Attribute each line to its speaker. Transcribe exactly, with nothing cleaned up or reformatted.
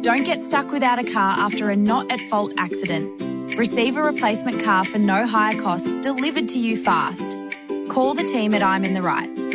Speaker 1: Don't get stuck without a car after a not-at-fault accident. Receive a replacement car for no higher cost, delivered to you fast. Call the team at I'm in the Right.